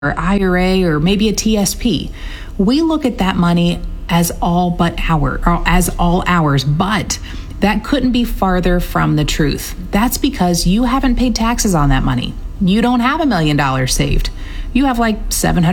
or IRA or maybe a TSP. We look at that money as all ours, but that couldn't be farther from the truth. That's because you haven't paid taxes on that money. You don't have $1 million saved. You have like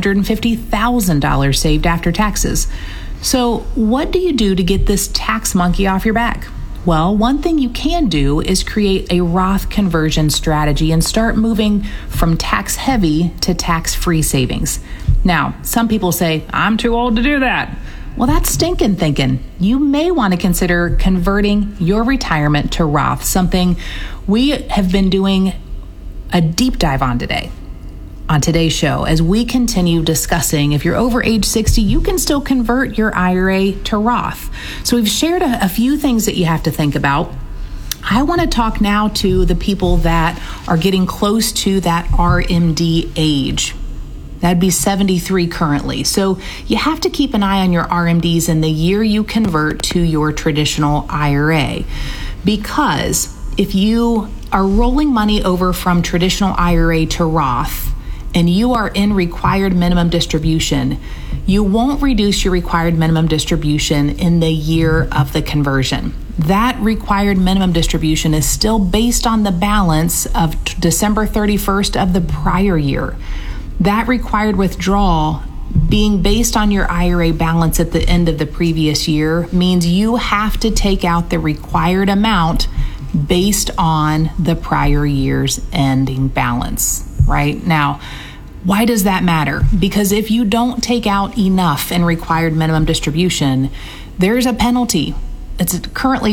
$750,000 saved after taxes. So what do you do to get this tax monkey off your back? Well, one thing you can do is create a Roth conversion strategy and start moving from tax-heavy to tax-free savings. Now, some people say, I'm too old to do that. Well, that's stinking thinking. You may want to consider converting your retirement to Roth, something we have been doing a deep dive on today. On today's show, as we continue discussing, if you're over age 60, you can still convert your IRA to Roth. So we've shared a few things that you have to think about. I want to talk now to the people that are getting close to that RMD age. That'd be 73 currently. So you have to keep an eye on your RMDs in the year you convert to your traditional IRA. Because if you are rolling money over from traditional IRA to Roth, and you are in required minimum distribution, you won't reduce your required minimum distribution in the year of the conversion. That required minimum distribution is still based on the balance of December 31st of the prior year. That required withdrawal being based on your IRA balance at the end of the previous year means you have to take out the required amount based on the prior year's ending balance. Right? Now, why does that matter? Because if you don't take out enough in required minimum distribution, there's a penalty. It's currently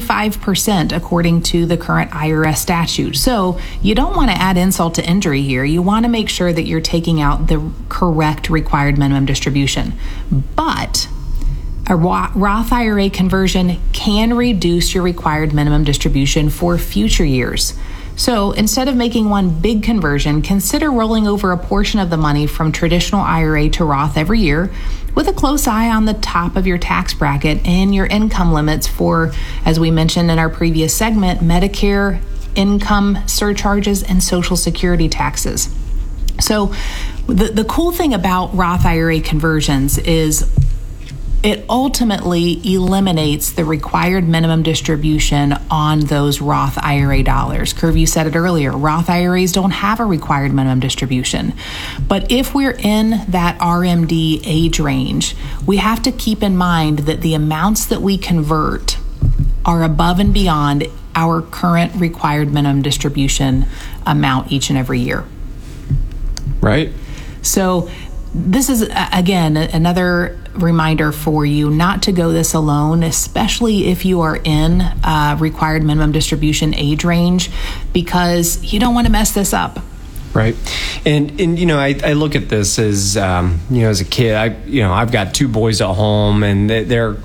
25% according to the current IRS statute. So you don't want to add insult to injury here. You want to make sure that you're taking out the correct required minimum distribution. But a Roth IRA conversion can reduce your required minimum distribution for future years. So instead of making one big conversion, consider rolling over a portion of the money from traditional IRA to Roth every year with a close eye on the top of your tax bracket and your income limits for, as we mentioned in our previous segment, Medicare, income surcharges, and Social Security taxes. So the cool thing about Roth IRA conversions is it ultimately eliminates the required minimum distribution on those Roth IRA dollars. Curvy said it earlier, Roth IRAs don't have a required minimum distribution. But if we're in that RMD age range, we have to keep in mind that the amounts that we convert are above and beyond our current required minimum distribution amount each and every year. Right. So this is, again, another reminder for you not to go this alone, especially if you are in required minimum distribution age range, because you don't want to mess this up. Right. And you know, I look at this as, as a kid, I've got two boys at home, and they're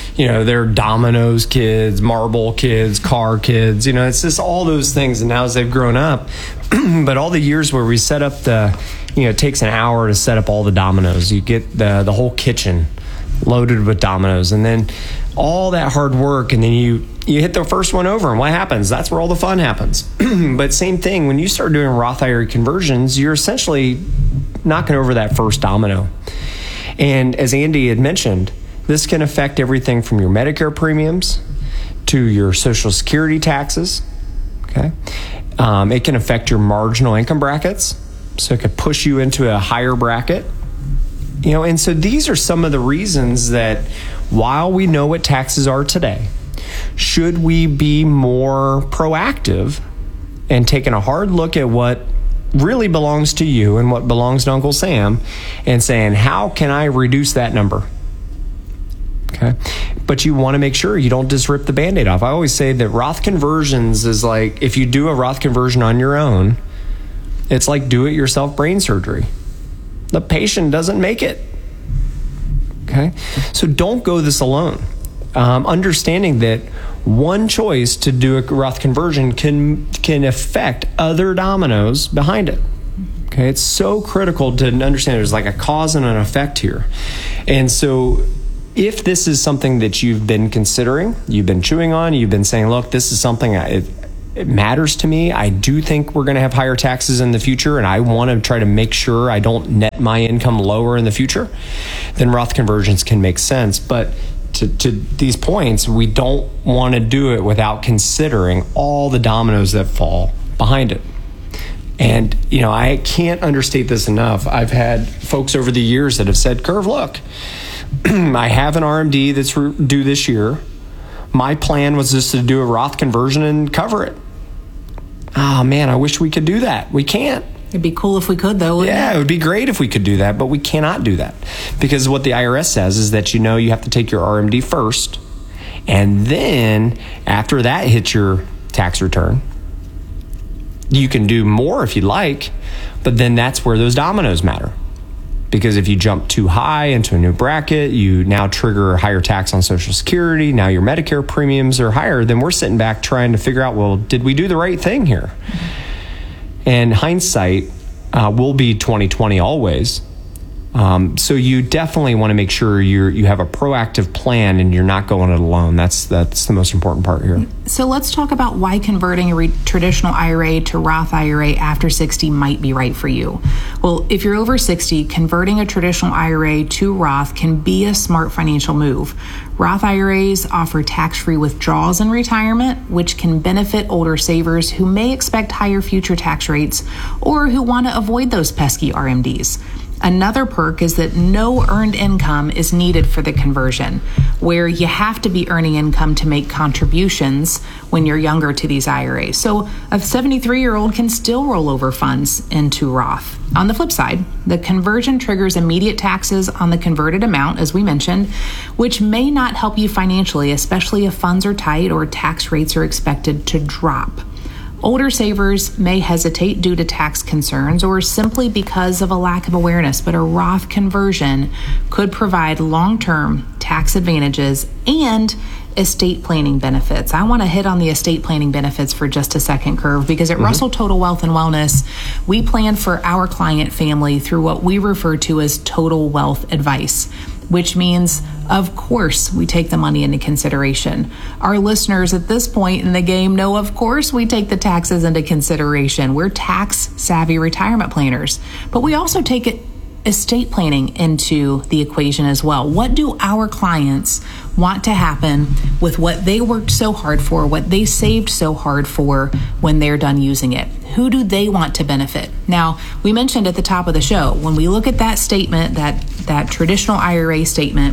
Domino's kids, marble kids, car kids, it's just all those things. And now as they've grown up, but all the years where we set up it takes an hour to set up all the Domino's. You get the whole kitchen loaded with Domino's, and then all that hard work, and then you hit the first one over, and what happens? That's where all the fun happens. But same thing, when you start doing Roth IRA conversions, you're essentially knocking over that first domino. And as Andy had mentioned, this can affect everything from your Medicare premiums to your Social Security taxes. Okay, it can affect your marginal income brackets. So it could push you into a higher bracket. And so these are some of the reasons that while we know what taxes are today, should we be more proactive and taking a hard look at what really belongs to you and what belongs to Uncle Sam and saying, how can I reduce that number? Okay. But you want to make sure you don't just rip the Band-Aid off. I always say that Roth conversions is like, if you do a Roth conversion on your own, it's like do-it-yourself brain surgery. The patient doesn't make it. Okay? So don't go this alone. Understanding that one choice to do a Roth conversion can affect other dominoes behind it. Okay? It's so critical to understand there's like a cause and an effect here. And so if this is something that you've been considering, you've been chewing on, you've been saying, look, this is something it matters to me. I do think we're going to have higher taxes in the future, and I want to try to make sure I don't net my income lower in the future, then Roth conversions can make sense. But to these points, we don't want to do it without considering all the dominoes that fall behind it. And, I can't understate this enough. I've had folks over the years that have said, Curve, look, I have an RMD that's due this year. My plan was just to do a Roth conversion and cover it. Oh, man, I wish we could do that. We can't. It'd be cool if we could, though. Yeah, it would be great if we could do that, but we cannot do that. Because what the IRS says is that, you have to take your RMD first, and then after that hits your tax return, you can do more if you like, but then that's where those dominoes matter. Because if you jump too high into a new bracket, you now trigger a higher tax on Social Security. Now your Medicare premiums are higher. Then we're sitting back trying to figure out, well, did we do the right thing here? And hindsight will be 20/20 always. So you definitely want to make sure you have a proactive plan and you're not going it alone. That's the most important part here. So let's talk about why converting a traditional IRA to Roth IRA after 60 might be right for you. Well, if you're over 60, converting a traditional IRA to Roth can be a smart financial move. Roth IRAs offer tax-free withdrawals in retirement, which can benefit older savers who may expect higher future tax rates or who want to avoid those pesky RMDs. Another perk is that no earned income is needed for the conversion, where you have to be earning income to make contributions when you're younger to these IRAs. So a 73-year-old can still roll over funds into Roth. On the flip side, the conversion triggers immediate taxes on the converted amount, as we mentioned, which may not help you financially, especially if funds are tight or tax rates are expected to drop. Older savers may hesitate due to tax concerns or simply because of a lack of awareness, but a Roth conversion could provide long-term tax advantages and estate planning benefits. I want to hit on the estate planning benefits for just a second, Curve, because at Russell Total Wealth and Wellness, we plan for our client family through what we refer to as total wealth advice, which means, of course, we take the money into consideration. Our listeners at this point in the game know, of course, we take the taxes into consideration. We're tax-savvy retirement planners, but we also take estate planning into the equation as well. What do our clients want to happen with what they worked so hard for, what they saved so hard for when they're done using it? Who do they want to benefit? Now, we mentioned at the top of the show, when we look at that statement, that traditional IRA statement,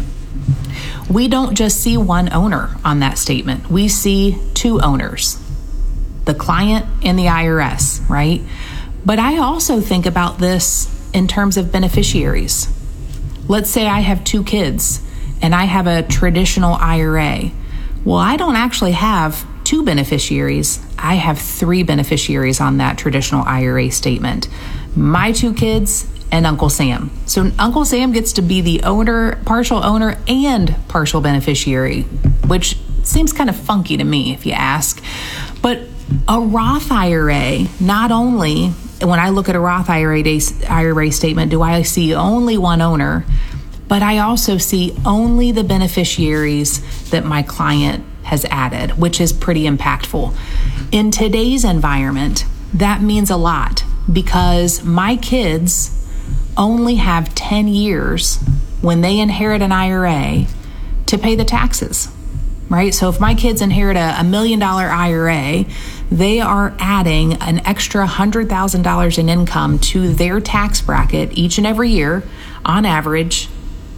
we don't just see one owner on that statement. We see two owners, the client and the IRS, right? But I also think about this in terms of beneficiaries. Let's say I have two kids and I have a traditional IRA. Well, I don't actually have two beneficiaries. I have three beneficiaries on that traditional IRA statement. My two kids and Uncle Sam. So Uncle Sam gets to be the owner, partial owner, and partial beneficiary, which seems kind of funky to me, if you ask. But a Roth IRA, not only, when I look at a Roth IRA statement, do I see only one owner, but I also see only the beneficiaries that my client has added, which is pretty impactful. In today's environment, that means a lot because my kids only have 10 years when they inherit an IRA to pay the taxes, right? So if my kids inherit a $1 million IRA, they are adding an extra $100,000 in income to their tax bracket each and every year on average.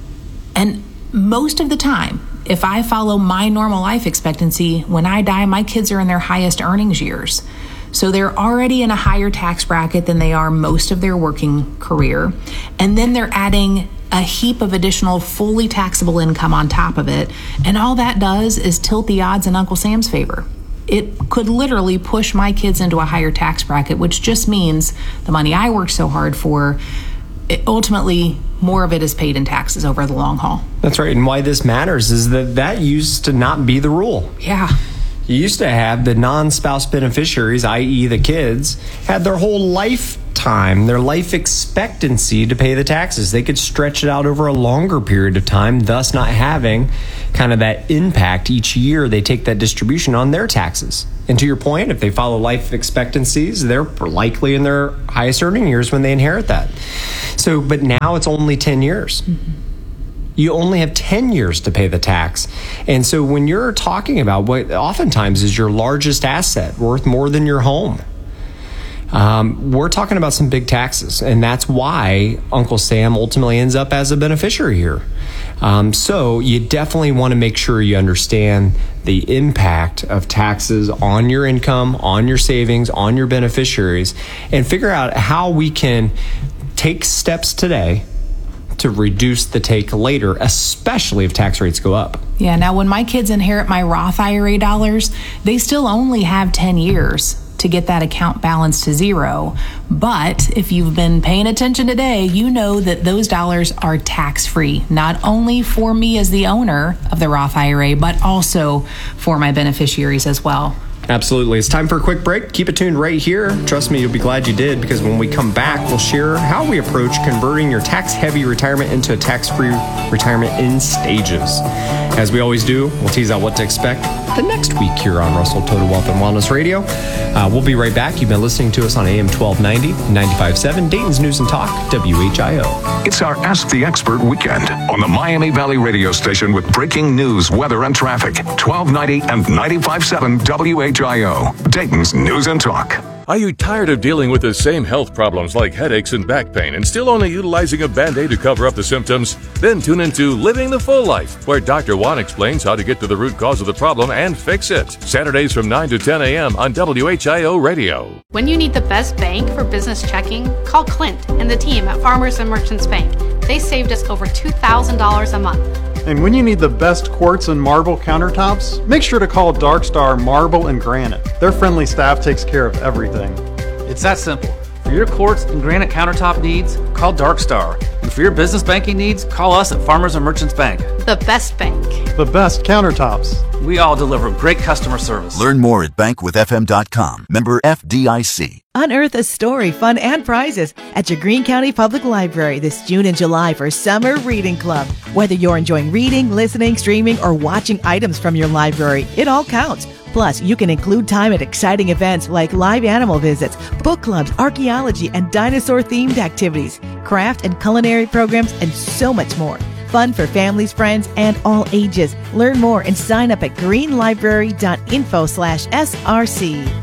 And most of the time, if I follow my normal life expectancy, when I die, my kids are in their highest earnings years. So they're already in a higher tax bracket than they are most of their working career. And then they're adding a heap of additional fully taxable income on top of it. And all that does is tilt the odds in Uncle Sam's favor. It could literally push my kids into a higher tax bracket, which just means the money I worked so hard for, ultimately more of it is paid in taxes over the long haul. That's right. And why this matters is that used to not be the rule. Yeah. You used to have the non-spouse beneficiaries, i.e. the kids, had their whole lifetime, their life expectancy to pay the taxes. They could stretch it out over a longer period of time, thus not having kind of that impact each year they take that distribution on their taxes. And to your point, if they follow life expectancies, they're likely in their highest earning years when they inherit that. So, but now it's only 10 years. You only have 10 years to pay the tax. And so when you're talking about what oftentimes is your largest asset, worth more than your home, we're talking about some big taxes. And that's why Uncle Sam ultimately ends up as a beneficiary here. So you definitely want to make sure you understand the impact of taxes on your income, on your savings, on your beneficiaries, and figure out how we can take steps today to reduce the take later, especially if tax rates go up. Yeah, now when my kids inherit my Roth IRA dollars, they still only have 10 years to get that account balance to zero. But if you've been paying attention today, you know that those dollars are tax-free, not only for me as the owner of the Roth IRA, but also for my beneficiaries as well. Absolutely. It's time for a quick break. Keep it tuned right here. Trust me, you'll be glad you did, because when we come back, we'll share how we approach converting your tax-heavy retirement into a tax-free retirement in stages. As we always do, we'll tease out what to expect the next week here on Russell Total Wealth and Wellness Radio. We'll be right back. You've been listening to us on AM 1290, 95.7, Dayton's News and Talk, WHIO. It's our Ask the Expert weekend on the Miami Valley radio station with breaking news, weather, and traffic. 1290 and 95.7 WHIO, Dayton's News and Talk. Are you tired of dealing with the same health problems like headaches and back pain and still only utilizing a Band-Aid to cover up the symptoms? Then tune into Living the Full Life, where Dr. Juan explains how to get to the root cause of the problem and fix it. Saturdays from 9 to 10 a.m. on WHIO Radio. When you need the best bank for business checking, call Clint and the team at Farmers and Merchants Bank. They saved us over $2,000 a month. And when you need the best quartz and marble countertops, make sure to call Dark Star Marble and Granite. Their friendly staff takes care of everything. It's that simple. For your quartz and granite countertop needs, call Dark Star. And for your business banking needs, call us at Farmers and Merchants Bank. The best bank. The best countertops. We all deliver great customer service. Learn more at bankwithfm.com. Member FDIC. Unearth a story, fun, and prizes at your Greene County Public Library this June and July for Summer Reading Club. Whether you're enjoying reading, listening, streaming, or watching items from your library, it all counts. Plus, you can include time at exciting events like live animal visits, book clubs, archaeology, and dinosaur-themed activities, craft and culinary programs, and so much more. Fun for families, friends, and all ages. Learn more and sign up at greenlibrary.info/SRC.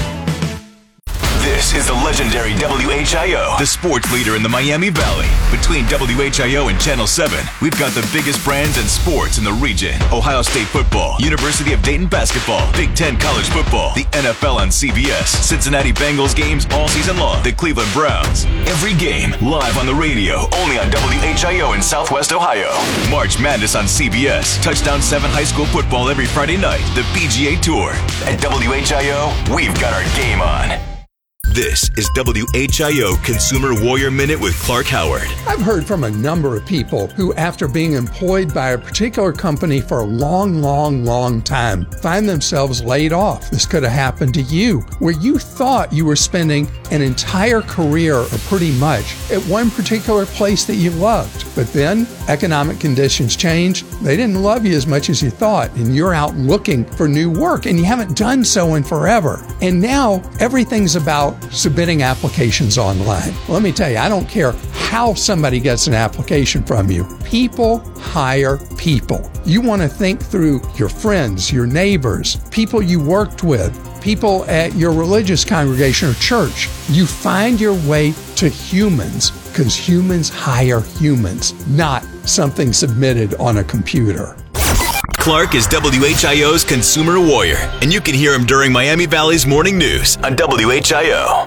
This is the legendary WHIO, the sports leader in the Miami Valley. Between WHIO and Channel 7, we've got the biggest brands in sports in the region. Ohio State football, University of Dayton basketball, Big Ten college football, the NFL on CBS, Cincinnati Bengals games all season long, the Cleveland Browns. Every game live on the radio, only on WHIO in Southwest Ohio. March Madness on CBS, Touchdown 7 high school football every Friday night, the PGA Tour. At WHIO, we've got our game on. This is WHIO Consumer Warrior Minute with Clark Howard. I've heard from a number of people who, after being employed by a particular company for a long time, find themselves laid off. This could have happened to you, where you thought you were spending an entire career, or pretty much, at one particular place that you loved. But then economic conditions changed. They didn't love you as much as you thought, and you're out looking for new work, and you haven't done so in forever. And now everything's about submitting applications online. Let me tell you, I don't care how somebody gets an application from you. People hire people. You want to think through your friends, your neighbors, people you worked with, people at your religious congregation or church. You find your way to humans, because humans hire humans, not something submitted on a computer. Clark is WHIO's Consumer Warrior, and you can hear him during Miami Valley's Morning News on WHIO.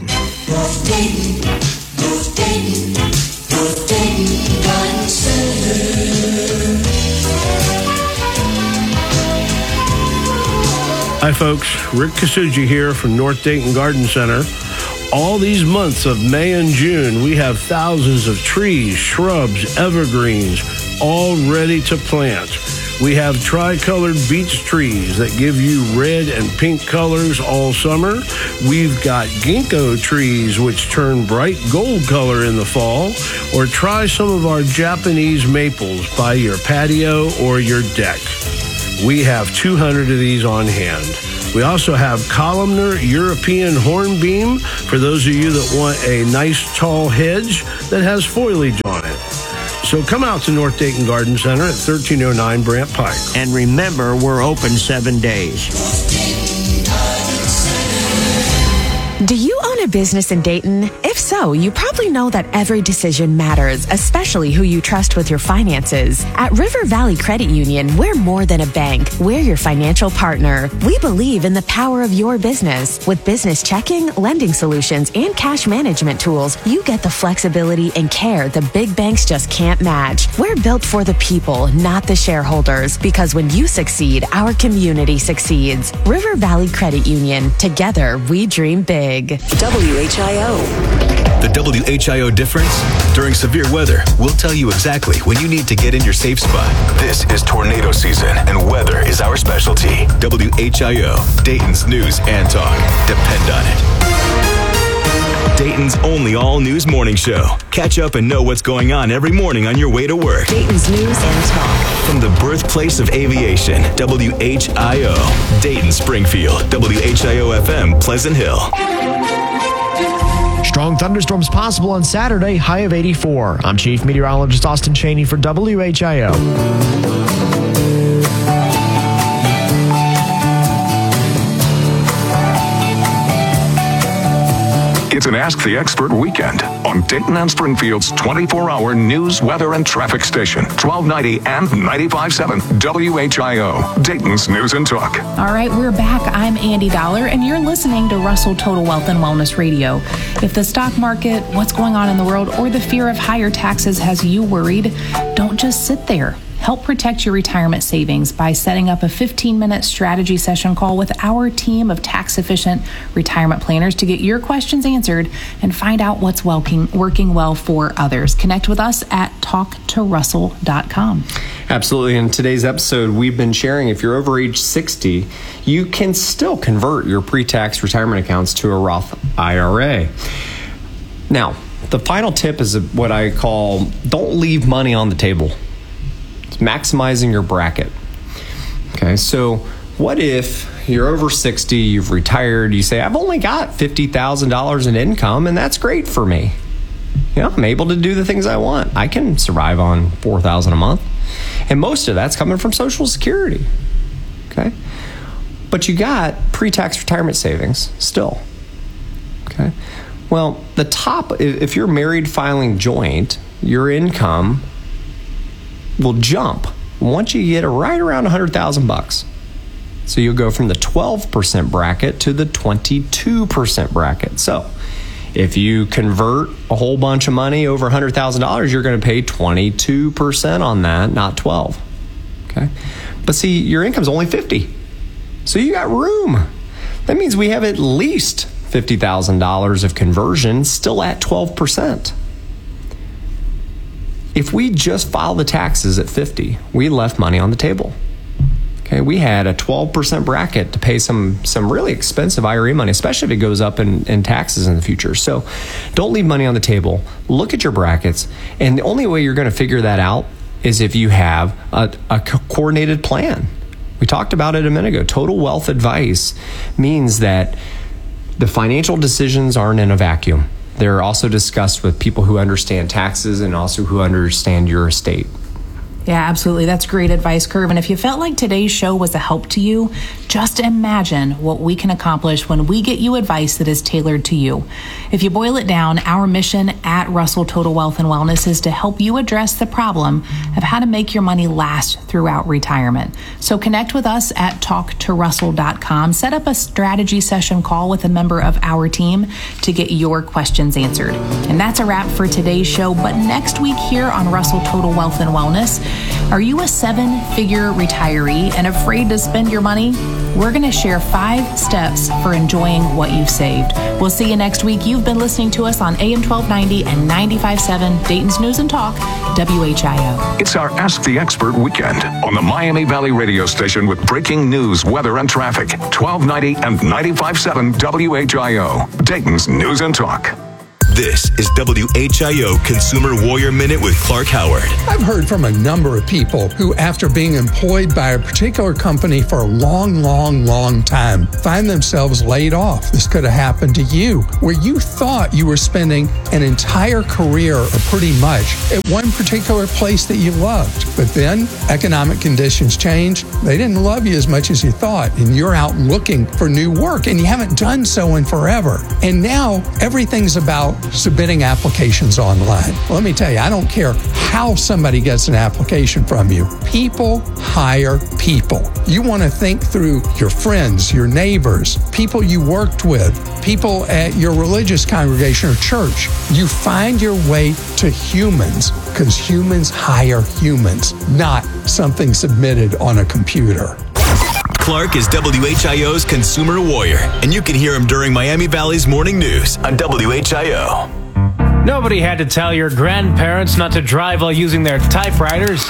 Hi folks, Rick Kasuji here from North Dayton Garden Center. All these months of May and June, we have thousands of trees, shrubs, evergreens, all ready to plant. We have tricolored beech trees that give you red and pink colors all summer. We've got ginkgo trees which turn bright gold color in the fall. Or try some of our Japanese maples by your patio or your deck. We have 200 of these on hand. We also have columnar European hornbeam for those of you that want a nice tall hedge that has foliage on it. So come out to North Dayton Garden Center at 1309 Brant Pike. And remember, we're open 7 days. Do you own a business in Dayton? If so, you probably know that every decision matters, especially who you trust with your finances. At River Valley Credit Union, we're more than a bank. We're your financial partner. We believe in the power of your business. With business checking, lending solutions, and cash management tools, you get the flexibility and care the big banks just can't match. We're built for the people, not the shareholders, because when you succeed, our community succeeds. River Valley Credit Union. Together, we dream big. WHIO. The WHIO difference? During severe weather, we'll tell you exactly when you need to get in your safe spot. This is tornado season, and weather is our specialty. WHIO, Dayton's news and talk. Depend on it. Dayton's only all-news morning show. Catch up and know what's going on every morning on your way to work. Dayton's news and talk. From the birthplace of aviation, WHIO. Dayton, Springfield. WHIO FM, Pleasant Hill. Strong thunderstorms possible on Saturday, high of 84. I'm Chief Meteorologist Austin Cheney for WHIO. It's an Ask the Expert weekend on Dayton and Springfield's 24-hour news, weather, and traffic station, 1290 and 95.7 WHIO, Dayton's News and Talk. All right, we're back. I'm Andy Dollar, and you're listening to Russell Total Wealth and Wellness Radio. If the stock market, what's going on in the world, or the fear of higher taxes has you worried, don't just sit there. Help protect your retirement savings by setting up a 15-minute strategy session call with our team of tax-efficient retirement planners to get your questions answered and find out what's working well for others. Connect with us at talktorussell.com. Absolutely. In today's episode, we've been sharing if you're over age 60, you can still convert your pre-tax retirement accounts to a Roth IRA. Now, the final tip is what I call don't leave money on the table. Maximizing your bracket. Okay, so what if you're over 60, you've retired, you say, I've only got $50,000 in income, and that's great for me. You know, I'm able to do the things I want. I can survive on $4,000 a month. And most of that's coming from Social Security. Okay? But you got pre-tax retirement savings still. Okay? Well, the top, if you're married filing joint, your income will jump once you get right around $100,000. So you'll go from the 12% bracket to the 22% bracket. So if you convert a whole bunch of money over $100,000, you're going to pay 22% on that, not 12. Okay? But see, your income's only 50. So you got room. That means we have at least $50,000 of conversion still at 12%. If we just filed the taxes at 50, we left money on the table. Okay, we had a 12% bracket to pay some really expensive IRA money, especially if it goes up in taxes in the future. So don't leave money on the table. Look at your brackets. And the only way you're going to figure that out is if you have a coordinated plan. We talked about it a minute ago. Total wealth advice means that the financial decisions aren't in a vacuum. They're also discussed with people who understand taxes and also who understand your estate. Yeah, absolutely. That's great advice, Curve. And if you felt like today's show was a help to you, just imagine what we can accomplish when we get you advice that is tailored to you. If you boil it down, our mission at Russell Total Wealth and Wellness is to help you address the problem of how to make your money last throughout retirement. So connect with us at talktorussell.com. Set up a strategy session call with a member of our team to get your questions answered. And that's a wrap for today's show. But next week here on Russell Total Wealth and Wellness, are you a 7-figure retiree and afraid to spend your money? We're going to share 5 steps for enjoying what you've saved. We'll see you next week. You've been listening to us on AM 1290 and 95.7 Dayton's News and Talk, WHIO. It's our Ask the Expert weekend on the Miami Valley radio station with breaking news, weather, and traffic, 1290 and 95.7 WHIO, Dayton's News and Talk. This is WHIO Consumer Warrior Minute with Clark Howard. I've heard from a number of people who, after being employed by a particular company for a long time, find themselves laid off. This could have happened to you, where you thought you were spending an entire career, or pretty much, at one particular place that you loved. But then economic conditions changed. They didn't love you as much as you thought, and you're out looking for new work, and you haven't done so in forever. And now everything's about submitting applications online. Well, let me tell you, I don't care how somebody gets an application from you. People hire people. You want to think through your friends, your neighbors, people you worked with, people at your religious congregation or church. You find your way to humans, because humans hire humans, not something submitted on a computer. Clark is WHIO's Consumer Warrior, and you can hear him during Miami Valley's Morning News on WHIO. Nobody had to tell your grandparents not to drive while using their typewriters.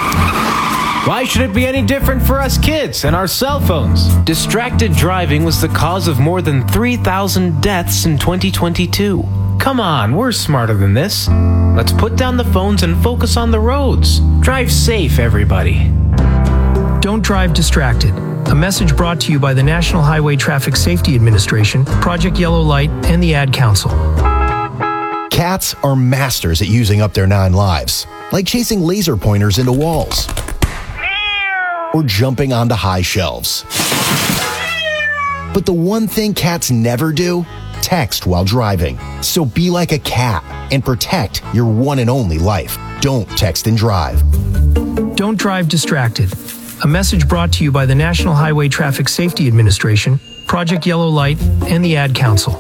Why should it be any different for us kids and our cell phones? Distracted driving was the cause of more than 3,000 deaths in 2022. Come on, we're smarter than this. Let's put down the phones and focus on the roads. Drive safe, everybody. Don't drive distracted. A message brought to you by the National Highway Traffic Safety Administration, Project Yellow Light, and the Ad Council. Cats are masters at using up their 9 lives, like chasing laser pointers into walls or jumping onto high shelves. But the one thing cats never do, text while driving. So be like a cat and protect your one and only life. Don't text and drive. Don't drive distracted. A message brought to you by the National Highway Traffic Safety Administration, Project Yellow Light, and the Ad Council.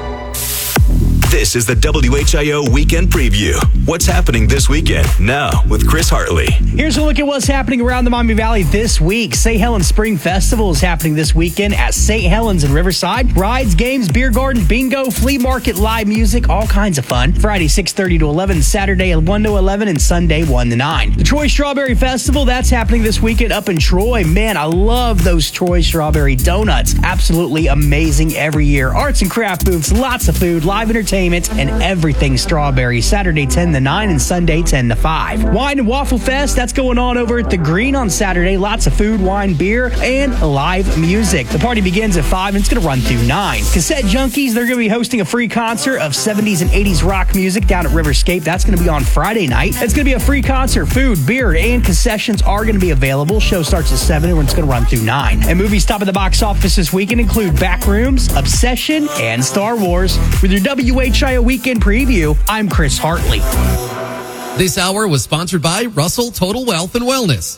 This is the WHIO Weekend Preview. What's happening this weekend? Now with Chris Hartley. Here's a look at what's happening around the Miami Valley this week. St. Helens Spring Festival is happening this weekend at St. Helens in Riverside. Rides, games, beer garden, bingo, flea market, live music, all kinds of fun. Friday 6:30 to 11, Saturday 1 to 11, and Sunday 1 to 9. The Troy Strawberry Festival, that's happening this weekend up in Troy. Man, I love those Troy Strawberry donuts. Absolutely amazing every year. Arts and craft booths, lots of food, live entertainment, and everything strawberry. Saturday 10 to 9 and Sunday 10 to 5. Wine and Waffle Fest, that's going on over at the Green on Saturday. Lots of food, wine, beer, and live music. The party begins at 5 and it's going to run through 9. Cassette Junkies, they're going to be hosting a free concert of 70s and 80s rock music down at Riverscape. That's going to be on Friday night. It's going to be a free concert. Food, beer, and concessions are going to be available. Show starts at 7 and it's going to run through 9. And movies top of the box office this weekend include Backrooms, Obsession, and Star Wars. With your WHIO Weekend Preview, I'm Chris Hartley. This hour was sponsored by Russell Total Wealth and Wellness.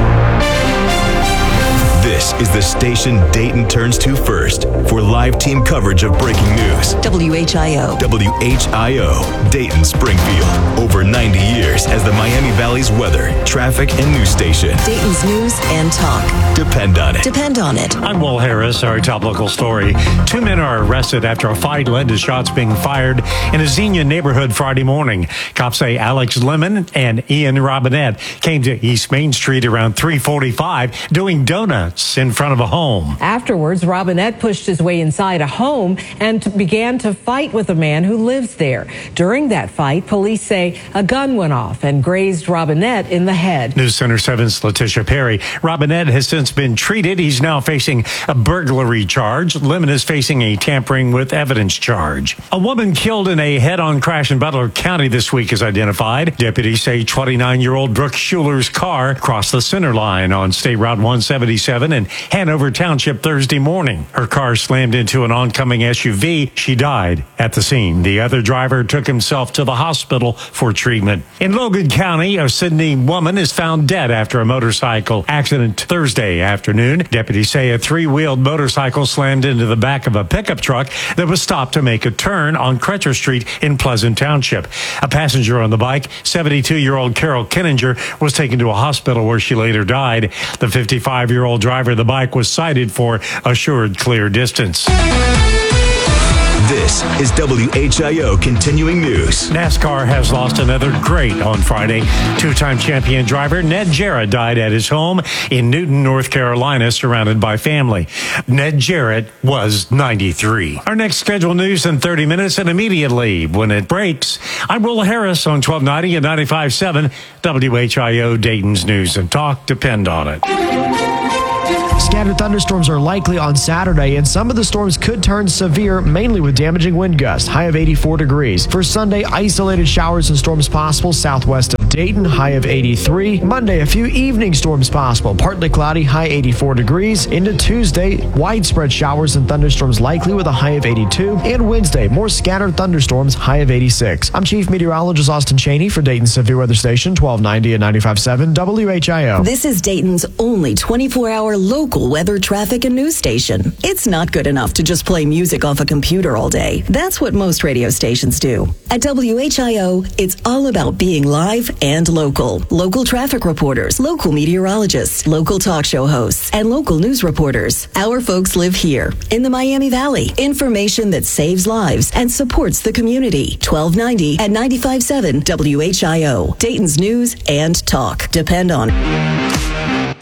This is the station Dayton turns to first for live team coverage of breaking news. WHIO. WHIO, Dayton, Springfield. Over 90 years as the Miami Valley's weather, traffic, and news station. Dayton's news and talk. Depend on it. Depend on it. I'm Will Harris. Our top local story. 2 men are arrested after a fight led to shots being fired in a Xenia neighborhood Friday morning. Cops say Alex Lemon and Ian Robinette came to East Main Street around 3:45 doing donuts in front of a home. Afterwards, Robinette pushed his way inside a home and began to fight with a man who lives there. During that fight, police say a gun went off and grazed Robinette in the head. News Center 7's Letitia Perry. Robinette has since been treated. He's now facing a burglary charge. Lemon is facing a tampering with evidence charge. A woman killed in a head-on crash in Butler County this week is identified. Deputies say 29-year-old Brooke Schuler's car crossed the center line on State Route 177 in Hanover Township Thursday morning. Her car slammed into an oncoming SUV. She died at the scene. The other driver took himself to the hospital for treatment. In Logan County, a Sydney woman is found dead after a motorcycle accident Thursday afternoon. Deputies say a 3-wheeled motorcycle slammed into the back of a pickup truck that was stopped to make a turn on Crutcher Street in Pleasant Township. A passenger on the bike, 72-year-old Carol Kenninger, was taken to a hospital where she later died. The 55-year-old driver of the bike was cited for assured clear distance. This is WHIO Continuing News. NASCAR has lost another great on Friday. Two-time champion driver Ned Jarrett died at his home in Newton, North Carolina, surrounded by family. Ned Jarrett was 93. Our next scheduled news in 30 minutes, and immediately when it breaks, I'm Will Harris on 1290 and 95.7 WHIO Dayton's News and Talk. Depend on it. Scattered thunderstorms are likely on Saturday, and some of the storms could turn severe, mainly with damaging wind gusts, high of 84 degrees. For Sunday, isolated showers and storms possible southwest of Dayton, high of 83. Monday, a few evening storms possible, partly cloudy, high 84 degrees. Into Tuesday, widespread showers and thunderstorms likely with a high of 82. And Wednesday, more scattered thunderstorms, high of 86. I'm Chief Meteorologist Austin Cheney for Dayton Severe Weather Station, 1290 and 95.7 WHIO. This is Dayton's only 24-hour local weather, traffic, and news station. It's not good enough to just play music off a computer all day. That's what most radio stations do. At WHIO, it's all about being live and local. Local traffic reporters, local meteorologists, local talk show hosts, and local news reporters. Our folks live here in the Miami Valley. Information that saves lives and supports the community. 1290 and 95.7 WHIO. Dayton's News and Talk. Depend on it.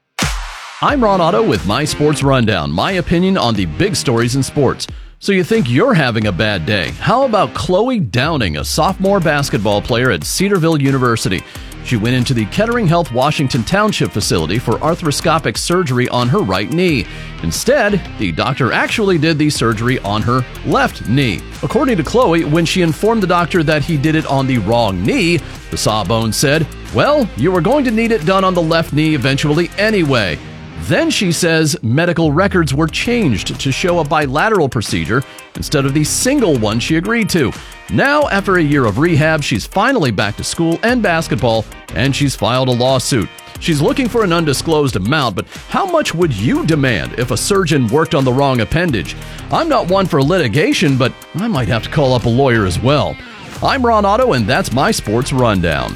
I'm Ron Otto with My Sports Rundown, my opinion on the big stories in sports. So you think you're having a bad day? How about Chloe Downing, a sophomore basketball player at Cedarville University? She went into the Kettering Health Washington Township facility for arthroscopic surgery on her right knee. Instead, the doctor actually did the surgery on her left knee. According to Chloe, when she informed the doctor that he did it on the wrong knee, the Sawbones said, "Well, you were going to need it done on the left knee eventually anyway." Then she says medical records were changed to show a bilateral procedure instead of the single one she agreed to. Now, after a year of rehab, she's finally back to school and basketball, and she's filed a lawsuit. She's looking for an undisclosed amount, but how much would you demand if a surgeon worked on the wrong appendage? I'm not one for litigation, but I might have to call up a lawyer as well. I'm Ron Otto, and that's my sports rundown.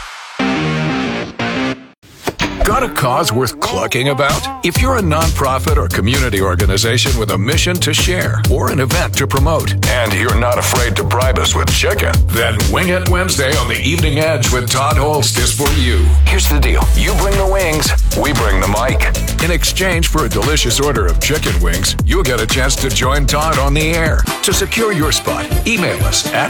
Got a cause worth clucking about? If you're a nonprofit or community organization with a mission to share or an event to promote, and you're not afraid to bribe us with chicken, then Wing It Wednesday on the Evening Edge with Todd Holst is for you. Here's the deal. You bring the wings, we bring the mic. In exchange for a delicious order of chicken wings, you'll get a chance to join Todd on the air. To secure your spot, email us at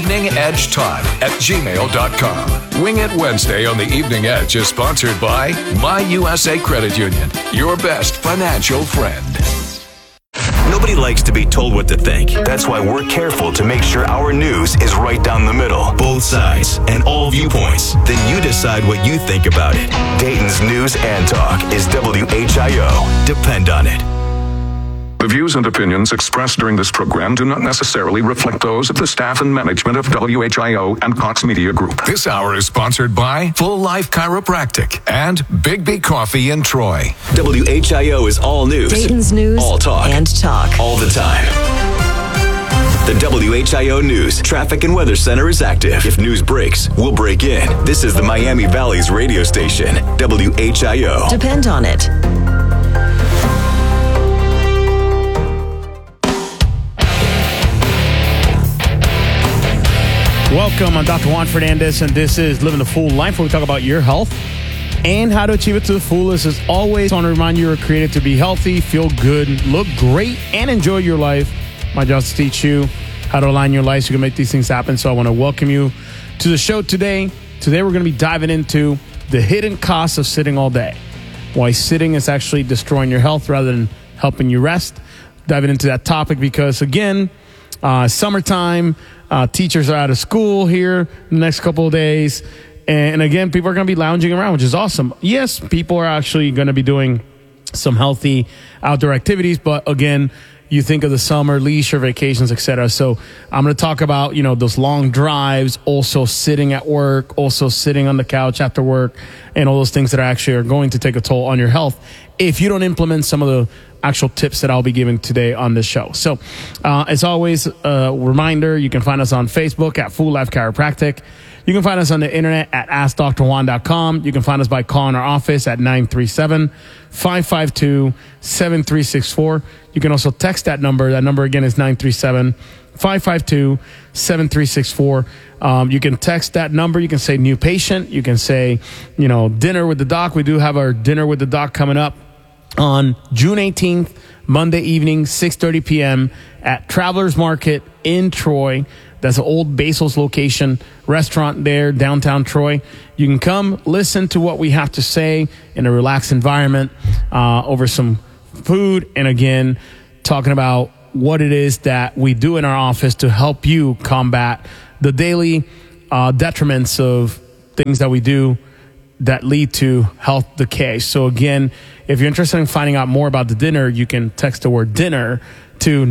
eveningedgetodd@gmail.com. Wing It Wednesday on the Evening Edge is sponsored by My USA Credit Union, your best financial friend. Nobody likes to be told what to think. That's why we're careful to make sure our news is right down the middle. Both sides and all viewpoints. Then you decide what you think about it. Dayton's News and Talk is WHIO. Depend on it. The views and opinions expressed during this program do not necessarily reflect those of the staff and management of WHIO and Cox Media Group. This hour is sponsored by Full Life Chiropractic and Big B Coffee in Troy. WHIO is all news. Dayton's News all talk. And Talk. All the time. The WHIO News Traffic and Weather Center is active. If news breaks, we'll break in. This is the Miami Valley's radio station, WHIO. Depend on it. Welcome, I'm Dr. Juan Fernandez, and this is Living a Full Life, where we talk about your health and how to achieve it to the fullest. As always, I want to remind you, you're created to be healthy, feel good, look great, and enjoy your life. My job is to teach you how to align your life so you can make these things happen. So I want to welcome you to the show today. Today, we're going to be diving into the hidden costs of sitting all day. Why sitting is actually destroying your health rather than helping you rest. Diving into that topic because, again, summertime, teachers are out of school here the next couple of days. And again, people are going to be lounging around, which is awesome. Yes, people are actually going to be doing some healthy outdoor activities. But again, you think of the summer, leisure, vacations, etc. So I'm going to talk about, those long drives, also sitting at work, also sitting on the couch after work, and all those things that are going to take a toll on your health if you don't implement some of the actual tips that I'll be giving today on this show. So, as always, a reminder, you can find us on Facebook at Full Life Chiropractic. You can find us on the internet at AskDrJuan.com. You can find us by calling our office at 937-552-7364. You can also text that number. That number again is 937-552-7364. You can text that number. You can say new patient. You can say, dinner with the doc. We do have our dinner with the doc coming up on June 18th, Monday evening, 6:30 p.m. at Travelers Market in Troy. That's an old Basil's location, restaurant there, downtown Troy. You can come listen to what we have to say in a relaxed environment over some food. And again, talking about what it is that we do in our office to help you combat the daily detriments of things that we do that lead to health decay. So again, if you're interested in finding out more about the dinner, you can text the word dinner to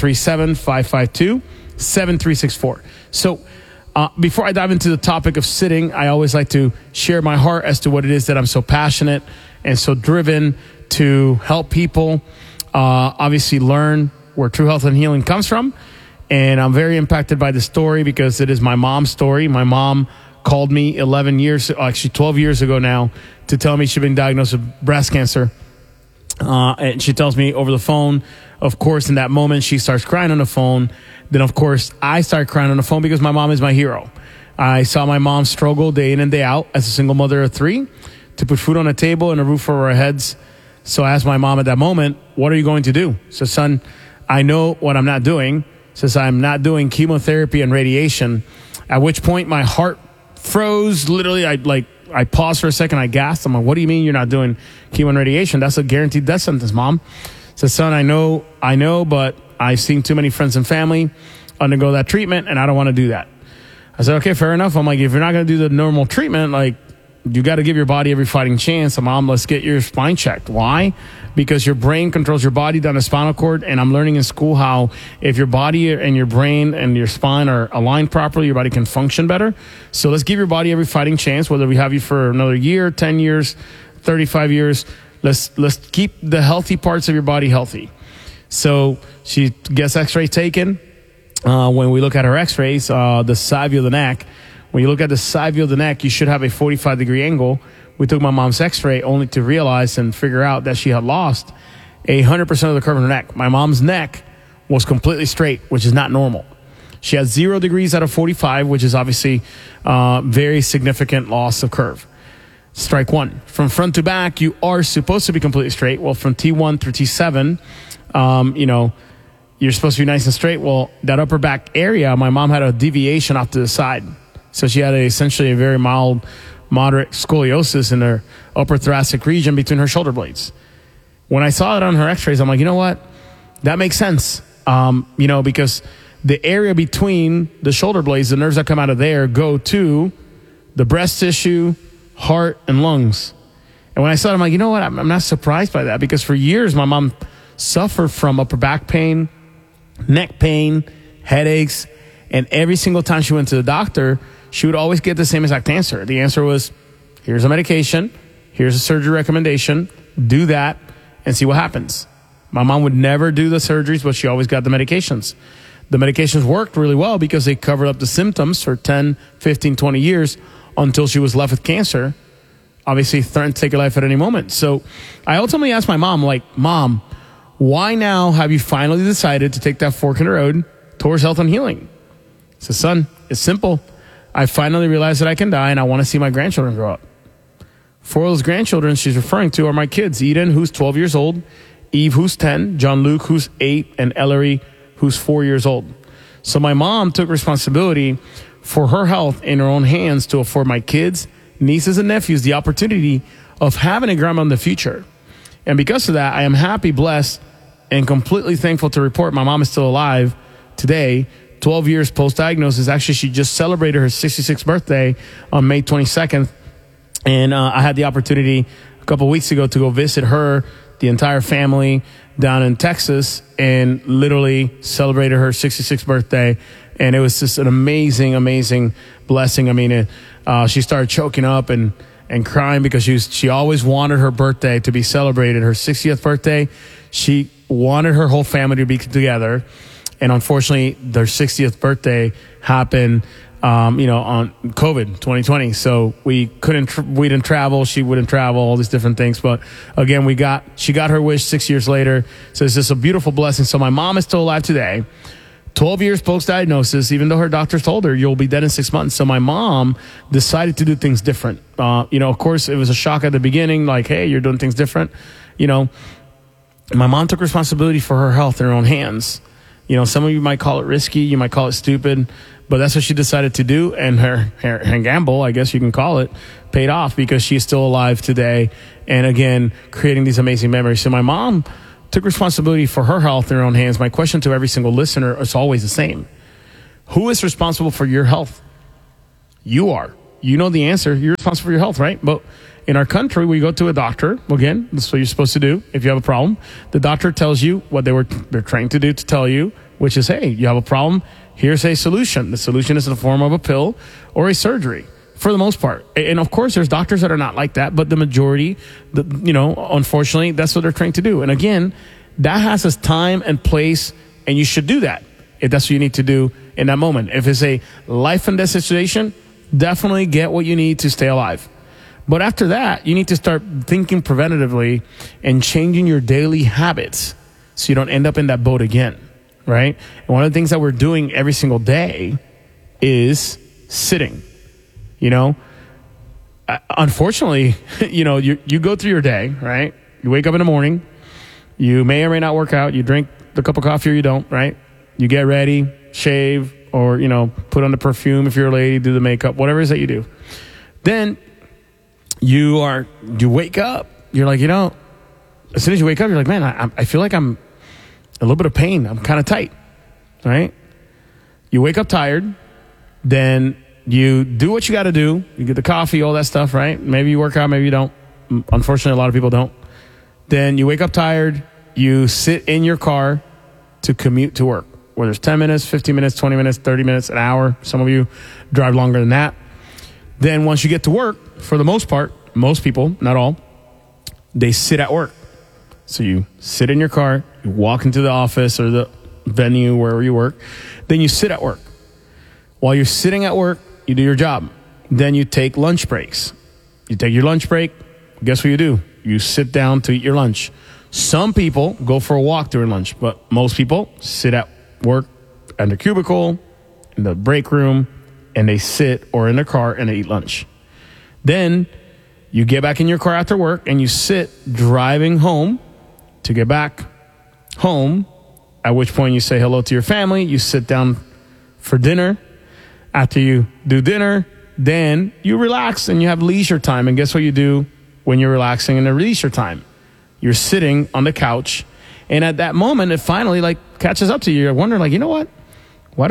937-552-7364. So before I dive into the topic of sitting, I always like to share my heart as to what it is that I'm so passionate and so driven to help people obviously learn where true health and healing comes from. And I'm very impacted by the story because it is my mom's story. My mom called me 12 years ago now to tell me she'd been diagnosed with breast cancer. And she tells me over the phone. Of course, in that moment, she starts crying on the phone. Then, of course, I start crying on the phone because my mom is my hero. I saw my mom struggle day in and day out as a single mother of 3 to put food on the table and a roof over our heads. So I asked my mom at that moment, what are you going to do? So, son, I know what I'm not doing. Says I'm not doing chemotherapy and radiation. At which point my heart froze. Literally, I paused for a second. I gasped. I'm like, what do you mean you're not doing chemo and radiation? That's a guaranteed death sentence, Mom. So, son, I know, but I've seen too many friends and family undergo that treatment, and I don't want to do that. I said, okay, fair enough. I'm like, if you're not going to do the normal treatment, you got to give your body every fighting chance. Mom, let's get your spine checked. Why? Because your brain controls your body down the spinal cord, and I'm learning in school how if your body and your brain and your spine are aligned properly, your body can function better. So let's give your body every fighting chance, whether we have you for another year, 10 years, 35 years. Let's keep the healthy parts of your body healthy. So she gets x-rays taken. When we look at her x-rays, the side view of the neck, when you look at the side view of the neck, you should have a 45-degree angle. We took my mom's x-ray only to realize and figure out that she had lost 100% of the curve of her neck. My mom's neck was completely straight, which is not normal. She had 0 degrees out of 45, which is obviously very significant loss of curve. Strike one. From front to back, you are supposed to be completely straight. Well, from T1 through T7, you're supposed to be nice and straight. Well, that upper back area, my mom had a deviation off to the side. So she had essentially a very mild, moderate scoliosis in her upper thoracic region between her shoulder blades. When I saw it on her x-rays, I'm like, you know what? That makes sense. Because the area between the shoulder blades, the nerves that come out of there, go to the breast tissue, heart, and lungs. And when I saw it, I'm like, you know what? I'm not surprised by that because for years, my mom suffered from upper back pain, neck pain, headaches, and every single time she went to the doctor, she would always get the same exact answer. The answer was, here's a medication, here's a surgery recommendation, do that, and see what happens. My mom would never do the surgeries, but she always got the medications. The medications worked really well because they covered up the symptoms for 10, 15, 20 years until she was left with cancer, obviously threatened to take her life at any moment. So I ultimately asked my mom, Mom, why now have you finally decided to take that fork in the road towards health and healing? I said, son, it's simple. I finally realized that I can die and I want to see my grandchildren grow up. 4 of those grandchildren she's referring to are my kids, Eden, who's 12 years old, Eve, who's 10, John Luke, who's 8, and Ellery, who's 4 years old. So my mom took responsibility for her health in her own hands to afford my kids, nieces, and nephews the opportunity of having a grandma in the future. And because of that, I am happy, blessed, and completely thankful to report my mom is still alive today, 12 years post-diagnosis. Actually, she just celebrated her 66th birthday on May 22nd. And I had the opportunity a couple of weeks ago to go visit her, the entire family down in Texas, and literally celebrated her 66th birthday. And it was just an amazing, amazing blessing. I mean, she started choking up and crying because she always wanted her birthday to be celebrated. Her 60th birthday, she wanted her whole family to be together. And unfortunately, their 60th birthday happened on COVID 2020. So we didn't travel. She wouldn't travel, all these different things. But again, she got her wish 6 years later. So it's just a beautiful blessing. So my mom is still alive today, 12 years post-diagnosis, even though her doctors told her you'll be dead in 6 months. So my mom decided to do things different. Of course, it was a shock at the beginning, like, hey, you're doing things different. My mom took responsibility for her health in her own hands. Some of you might call it risky, you might call it stupid, but that's what she decided to do. And her gamble, I guess you can call it, paid off because she's still alive today. And again, creating these amazing memories. So my mom took responsibility for her health in her own hands. My question to every single listener is always the same. Who is responsible for your health? You are. You know the answer. You're responsible for your health, right? But in our country, we go to a doctor. Again, that's what you're supposed to do if you have a problem. The doctor tells you what they're trained to do to tell you, which is, hey, you have a problem. Here's a solution. The solution is in the form of a pill or a surgery, for the most part. And of course, there's doctors that are not like that, but the majority, unfortunately, that's what they're trained to do. And again, that has its time and place, and you should do that if that's what you need to do in that moment. If it's a life and death situation, definitely get what you need to stay alive. But after that, you need to start thinking preventatively and changing your daily habits so you don't end up in that boat again, right? And one of the things that we're doing every single day is sitting. Unfortunately, you go through your day, right? You wake up in the morning, you may or may not work out, you drink the cup of coffee or you don't, right? You get ready, shave, or, put on the perfume if you're a lady, do the makeup, whatever it is that you do. Then you wake up, you're like, as soon as you wake up, you're like, man, I feel like I'm a little bit of pain. I'm kind of tight, right? You wake up tired, then you do what you got to do. You get the coffee, all that stuff, right? Maybe you work out, maybe you don't. Unfortunately, a lot of people don't. Then you wake up tired, you sit in your car to commute to work, whether it's 10 minutes, 15 minutes, 20 minutes, 30 minutes, an hour. Some of you drive longer than that. Then once you get to work, for the most part, most people, not all, they sit at work. So you sit in your car, you walk into the office or the venue, wherever you work, then you sit at work. While you're sitting at work, you do your job. Then you take lunch breaks. You take your lunch break, guess what you do? You sit down to eat your lunch. Some people go for a walk during lunch, but most people sit at work at the cubicle, in the break room, and they sit or in their car and they eat lunch. Then you get back in your car after work and you sit driving home to get back home, at which point you say hello to your family, you sit down for dinner. After you do dinner, then you relax and you have leisure time. And guess what you do when you're relaxing in the leisure time? You're sitting on the couch, and at that moment, it finally catches up to you. You're wondering, you know what? Why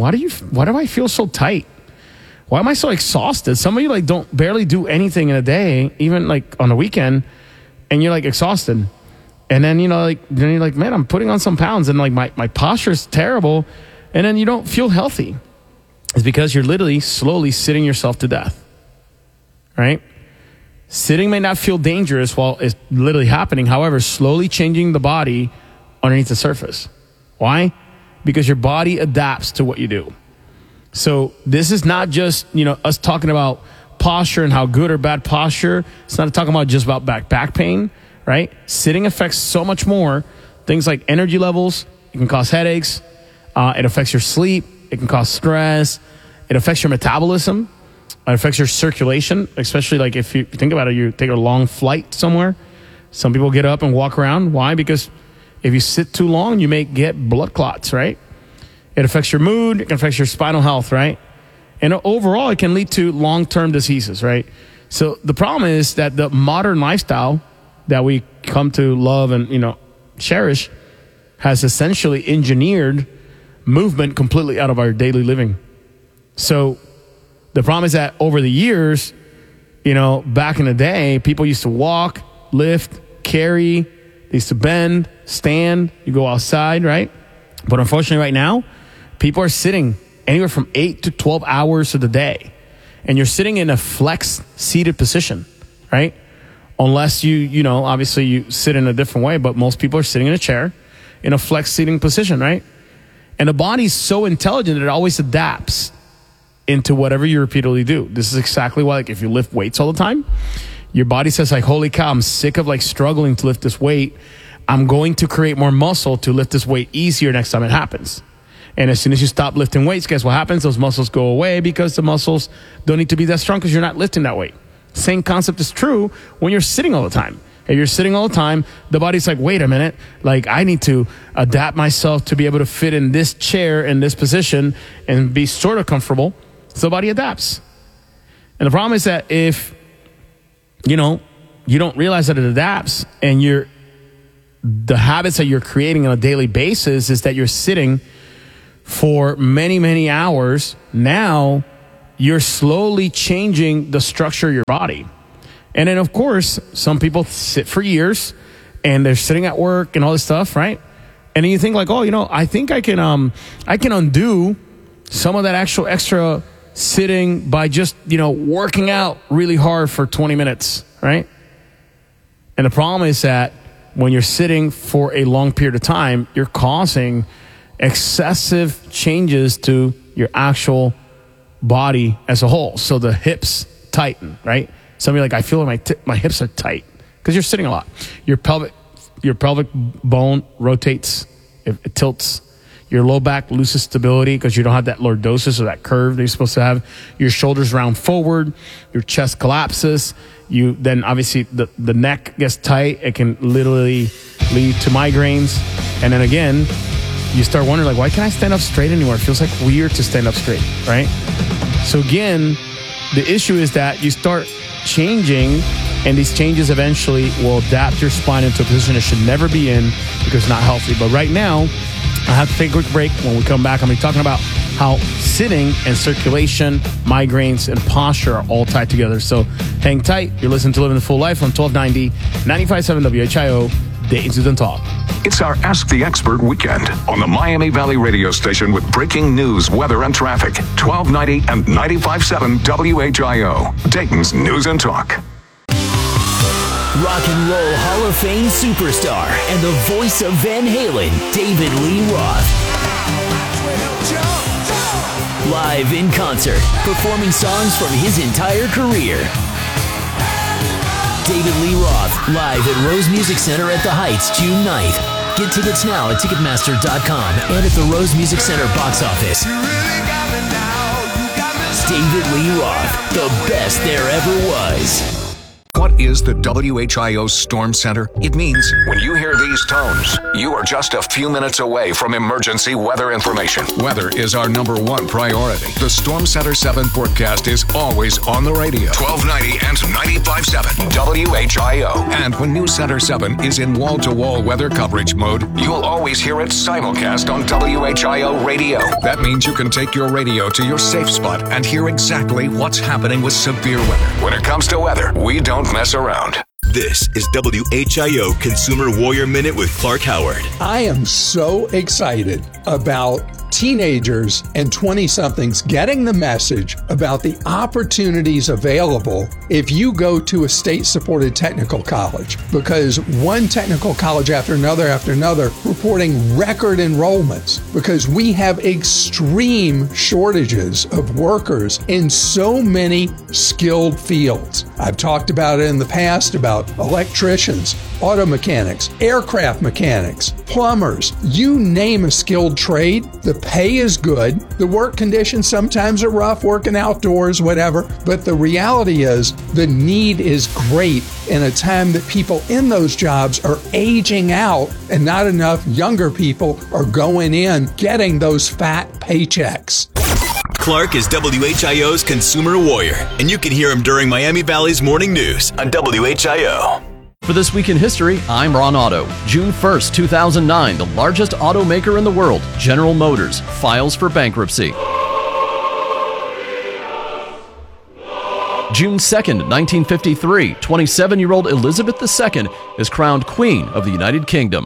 do I feel so tight? Why am I so exhausted? Some of you don't barely do anything in a day, even on a weekend, and you're exhausted. And then then you're like, man, I'm putting on some pounds, and my posture is terrible, and then you don't feel healthy. It's because you're literally slowly sitting yourself to death, right? Sitting may not feel dangerous while it's literally happening. However, slowly changing the body underneath the surface. Why? Because your body adapts to what you do. So this is not just, us talking about posture and how good or bad posture. It's not talking about just about back pain, right? Sitting affects so much more. Things like energy levels. It can cause headaches. It affects your sleep. It can cause stress. It affects your metabolism. It affects your circulation, especially if you think about it, you take a long flight somewhere. Some people get up and walk around. Why? Because if you sit too long, you may get blood clots, right? It affects your mood. It can affect your spinal health, right? And overall, it can lead to long-term diseases, right? So the problem is that the modern lifestyle that we come to love and, cherish has essentially engineered movement completely out of our daily living. So the problem is that over the years, back in the day, people used to walk, lift, carry, they used to bend, stand, you go outside, right? But unfortunately right now, people are sitting anywhere from 8 to 12 hours of the day. And you're sitting in a flex seated position, right? Unless you obviously you sit in a different way, but most people are sitting in a chair in a flex seating position, right? And the body's so intelligent that it always adapts into whatever you repeatedly do. This is exactly why, like, if you lift weights all the time, your body says, like, holy cow, I'm sick of, like, struggling to lift this weight. I'm going to create more muscle to lift this weight easier next time it happens. And as soon as you stop lifting weights, guess what happens? Those muscles go away because the muscles don't need to be that strong because you're not lifting that weight. Same concept is true when you're sitting all the time. If you're sitting all the time, the body's like, wait a minute, like, I need to adapt myself to be able to fit in this chair, in this position, and be sort of comfortable. So the body adapts. And the problem is that if, you don't realize that it adapts, and the habits that you're creating on a daily basis is that you're sitting for many, many hours. Now you're slowly changing the structure of your body. And then, of course, some people sit for years and they're sitting at work and all this stuff, right? And then you think like, oh, I think I can undo some of that actual extra sitting by just, working out really hard for 20 minutes, right? And the problem is that when you're sitting for a long period of time, you're causing excessive changes to your actual body as a whole. So the hips tighten, right? Some of you are like, I feel like my hips are tight because you're sitting a lot. Your pelvic bone rotates, it tilts. Your low back loses stability because you don't have that lordosis or that curve that you're supposed to have. Your shoulders round forward. Your chest collapses. Then obviously the neck gets tight. It can literally lead to migraines. And then again, you start wondering, like, why can't I stand up straight anymore? It feels like weird to stand up straight, right? So again, the issue is that you start changing, and these changes eventually will adapt your spine into a position it should never be in because it's not healthy. But right now, I have to take a quick break. When we come back, I'm going to be talking about how sitting and circulation, migraines, and posture are all tied together. So hang tight. You're listening to Living the Full Life on 1290, 95.7 WHIO, Dayton's News and Talk. It's our Ask the Expert weekend on the Miami Valley radio station with breaking news, weather, and traffic. 1290 and 95.7 WHIO, Dayton's News and Talk. Rock and Roll Hall of Fame superstar and the voice of Van Halen, David Lee Roth. Live in concert, performing songs from his entire career. David Lee Roth, live at Rose Music Center at the Heights, June 9th. Get tickets now at Ticketmaster.com and at the Rose Music Center box office. David Lee Roth, the best there ever was. What is the WHIO Storm Center? It means when you hear these tones, you are just a few minutes away from emergency weather information. Weather is our #1 priority. The Storm Center 7 forecast is always on the radio. 1290 and 95.7 WHIO. And when News Center 7 is in wall-to-wall weather coverage mode, you'll always hear it simulcast on WHIO radio. That means you can take your radio to your safe spot and hear exactly what's happening with severe weather. When it comes to weather, we don't mess around. This is WHIO Consumer Warrior Minute with Clark Howard. I am so excited about teenagers and 20-somethings getting the message about the opportunities available if you go to a state-supported technical college, because one technical college after another reporting record enrollments because we have extreme shortages of workers in so many skilled fields. I've talked about it in the past about electricians, auto mechanics, aircraft mechanics, plumbers, you name a skilled trade. The pay is good. The work conditions sometimes are rough, working outdoors, whatever. But the reality is the need is great in a time that people in those jobs are aging out and not enough younger people are going in getting those fat paychecks. Clark is WHIO's Consumer Warrior, and you can hear him during Miami Valley's Morning News on WHIO. For This Week in History, I'm Ron Otto. June 1st, 2009, the largest automaker in the world, General Motors, files for bankruptcy. June 2nd, 1953, 27-year-old Elizabeth II is crowned Queen of the United Kingdom.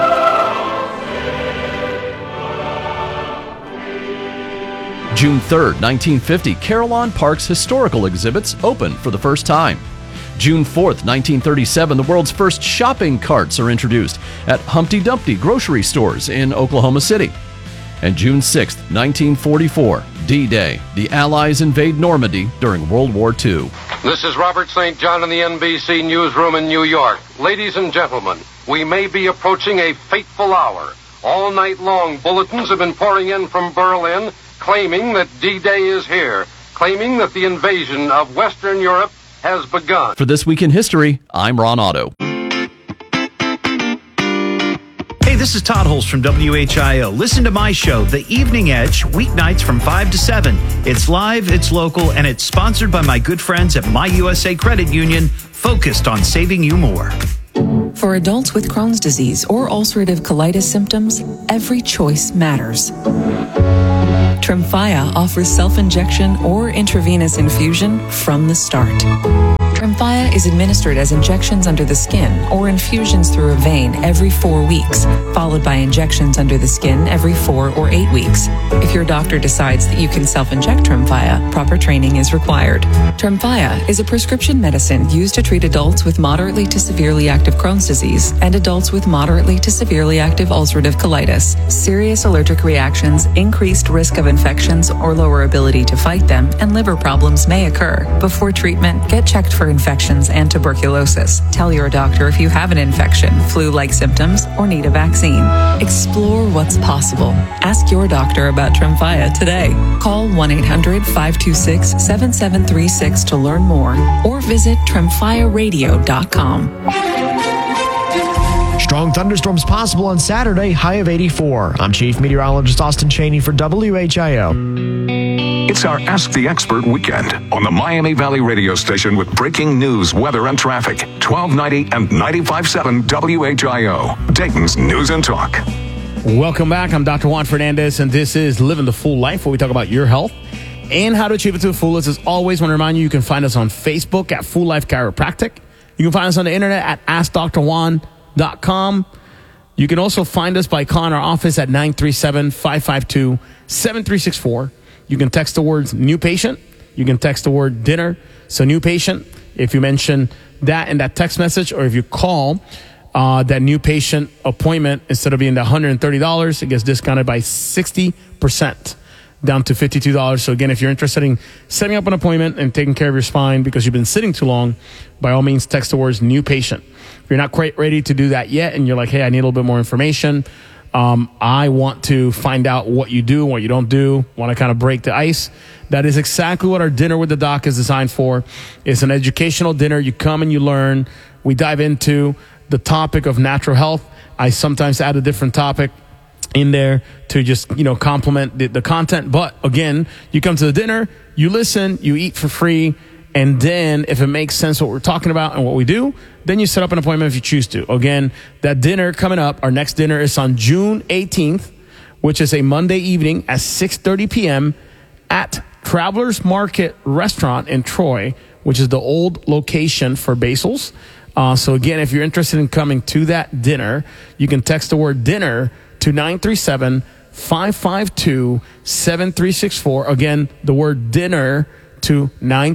June 3rd, 1950, Carillon Park's historical exhibits open for the first time. June 4th, 1937, the world's first shopping carts are introduced at Humpty Dumpty grocery stores in Oklahoma City. And June 6th, 1944, D-Day. The Allies invade Normandy during World War II. This is Robert St. John in the NBC newsroom in New York. Ladies and gentlemen, we may be approaching a fateful hour. All night long, bulletins have been pouring in from Berlin claiming that D-Day is here, claiming that the invasion of Western Europe has begun. For This Week in History, I'm Ron Otto. Hey, this is Todd Holst from WHIO. Listen to my show, The Evening Edge, weeknights from 5 to 7. It's live, it's local, and it's sponsored by my good friends at My USA Credit Union, focused on saving you more. For adults with Crohn's disease or ulcerative colitis symptoms, every choice matters. Tremfya offers self-injection or intravenous infusion from the start. Tremfya is administered as injections under the skin or infusions through a vein every 4 weeks, followed by injections under the skin every 4 or 8 weeks. If your doctor decides that you can self-inject Tremfya, proper training is required. Tremfya is a prescription medicine used to treat adults with moderately to severely active Crohn's disease and adults with moderately to severely active ulcerative colitis. Serious allergic reactions, increased risk of infections or lower ability to fight them, and liver problems may occur. Before treatment, get checked for infections and tuberculosis. Tell your doctor if you have an infection, flu-like symptoms, or need a vaccine. Explore what's possible. Ask your doctor about Tremfya today. Call 1-800-526-7736 to learn more or visit tremfyaradio.com. Strong thunderstorms possible on Saturday, high of 84. I'm Chief Meteorologist Austin Cheney for WHIO. It's our Ask the Expert weekend on the Miami Valley radio station with breaking news, weather, and traffic. 1290 and 95.7 WHIO, Dayton's News and Talk. Welcome back. I'm Dr. Juan Fernandez, and this is Living the Full Life, where we talk about your health and how to achieve it to the fullest. As always, I want to remind you, you can find us on Facebook at Full Life Chiropractic. You can find us on the internet at AskDrJuan.com. You can also find us by calling our office at 937-552-7364. You can text the words new patient. You can text the word dinner. So new patient, if you mention that in that text message, or if you call that new patient appointment, instead of being the $130, it gets discounted by 60%. Down to $52. So again, if you're interested in setting up an appointment and taking care of your spine because you've been sitting too long, by all means, text the words new patient. If you're not quite ready to do that yet and you're like, hey, I need a little bit more information, I want to find out what you do and what you don't do, want to kind of break the ice, that is exactly what our Dinner with the Doc is designed for. It's an educational dinner. You come and you learn. We dive into the topic of natural health. I sometimes add a different topic in there to just, complement the content. But again, you come to the dinner, you listen, you eat for free, and then if it makes sense what we're talking about and what we do, then you set up an appointment if you choose to. Again, that dinner coming up, our next dinner is on June 18th, which is a Monday evening at 6:30 p.m. at Travelers Market Restaurant in Troy, which is the old location for Basil's. So again, if you're interested in coming to that dinner, you can text the word dinner to 937-552-7364. Again, the word dinner to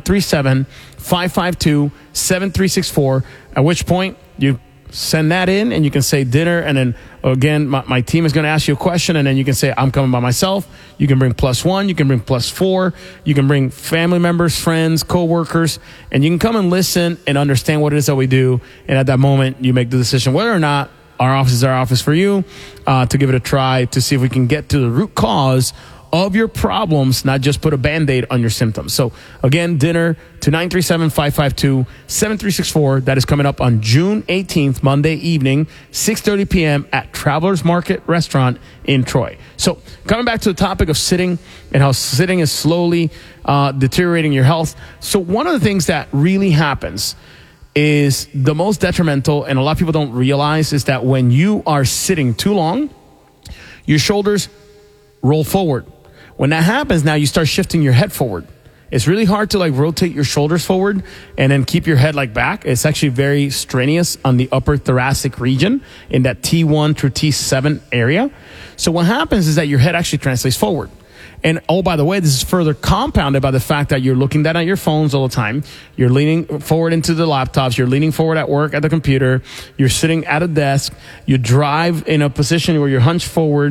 937-552-7364, at which point you send that in and you can say dinner, and then again, my team is going to ask you a question, and then you can say, I'm coming by myself. You can bring +1, you can bring +4, you can bring family members, friends, co-workers, and you can come and listen and understand what it is that we do, and at that moment, you make the decision whether or not our office is our office for you, to give it a try, to see if we can get to the root cause of your problems, not just put a Band-Aid on your symptoms. So again, dinner to 937-552-7364. That is coming up on June 18th, Monday evening, 6:30 p.m. at Travelers Market Restaurant in Troy. So coming back to the topic of sitting and how sitting is slowly deteriorating your health. So one of the things that really happens is the most detrimental, and a lot of people don't realize, is that when you are sitting too long, your shoulders roll forward. When that happens, now you start shifting your head forward. It's really hard to rotate your shoulders forward and then keep your head back. It's actually very strenuous on the upper thoracic region in that T1 through T7 area. So what happens is that your head actually translates forward. And oh, by the way, this is further compounded by the fact that you're looking down at your phones all the time. You're leaning forward into the laptops. You're leaning forward at work at the computer. You're sitting at a desk. You drive in a position where you're hunched forward.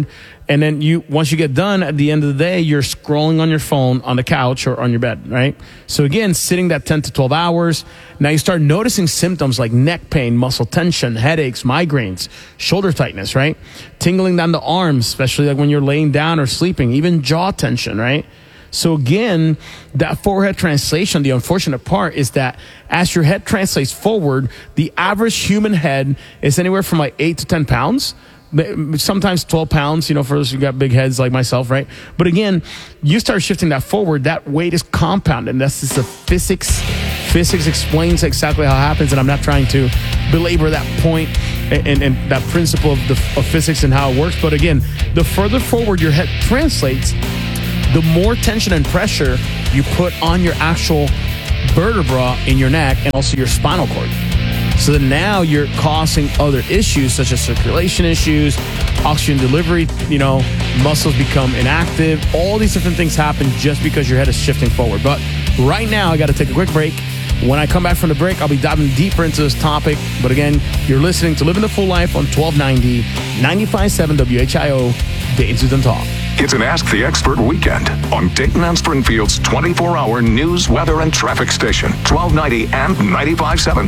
And then once you get done, at the end of the day, you're scrolling on your phone on the couch or on your bed, right? So again, sitting that 10 to 12 hours, now you start noticing symptoms like neck pain, muscle tension, headaches, migraines, shoulder tightness, right? Tingling down the arms, especially like when you're laying down or sleeping, even jaw tension, right? So again, that forehead translation, the unfortunate part is that as your head translates forward, the average human head is anywhere from like 8 to 10 pounds. Sometimes 12 pounds, for those who got big heads like myself, right? But again, you start shifting that forward, that weight is compounded. And that's just the physics. Physics explains exactly how it happens, and I'm not trying to belabor that point and that principle of physics and how it works. But again, the further forward your head translates, the more tension and pressure you put on your actual vertebra in your neck and also your spinal cord. So then now you're causing other issues such as circulation issues, oxygen delivery, muscles become inactive. All these different things happen just because your head is shifting forward. But right now, I got to take a quick break. When I come back from the break, I'll be diving deeper into this topic. But again, you're listening to Living the Full Life on 1290, 95.7 WHIO, Dayton's and Talk. It's an Ask the Expert weekend on Dayton and Springfield's 24-hour news, weather, and traffic station, 1290 and 95.7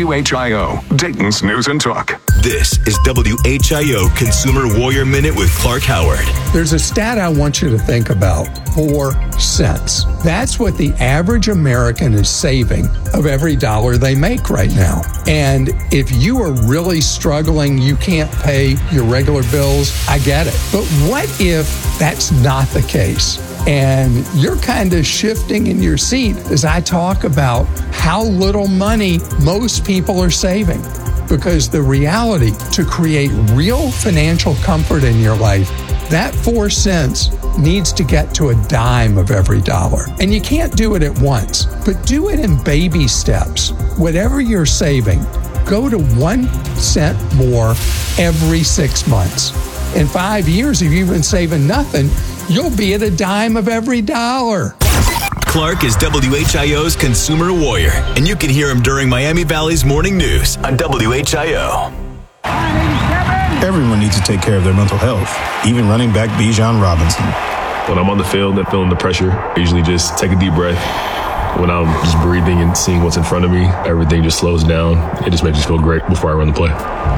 WHIO, Dayton's News and Talk. This is WHIO Consumer Warrior Minute with Clark Howard. There's a stat I want you to think about. 4 cents. That's what the average American is saving of every dollar they make right now. And if you are really struggling, you can't pay your regular bills, I get it. But what if that's not the case? And you're kind of shifting in your seat as I talk about how little money most people are saving. Because the reality, to create real financial comfort in your life, that 4 cents needs to get to a dime of every dollar. And you can't do it at once, but do it in baby steps. Whatever you're saving, go to 1 cent more every 6 months. In 5 years, if you've been saving nothing, you'll be at a dime of every dollar. Clark is WHIO's consumer warrior, and you can hear him during Miami Valley's morning news on WHIO. Everyone needs to take care of their mental health, even running back Bijan Robinson. When I'm on the field and feeling the pressure, I usually just take a deep breath. When I'm just breathing and seeing what's in front of me, everything just slows down. It just makes me feel great before I run the play.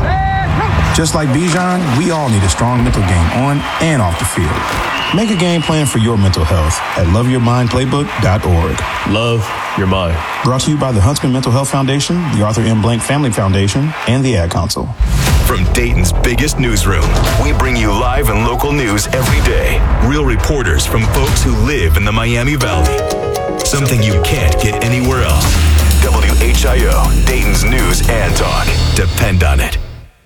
Just like Bijan, we all need a strong mental game on and off the field. Make a game plan for your mental health at loveyourmindplaybook.org. Love your mind. Brought to you by the Huntsman Mental Health Foundation, the Arthur M. Blank Family Foundation, and the Ad Council. From Dayton's biggest newsroom, we bring you live and local news every day. Real reporters from folks who live in the Miami Valley. Something you can't get anywhere else. WHIO, Dayton's News and Talk. Depend on it.